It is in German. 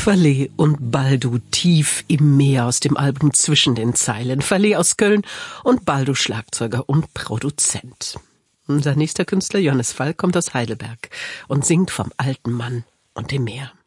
Verlee und Baldu tief im Meer aus dem Album Zwischen den Zeilen. Verlee aus Köln und Baldu Schlagzeuger und Produzent. Unser nächster Künstler, Johannes Falk, kommt aus Heidelberg und singt vom alten Mann und dem Meer.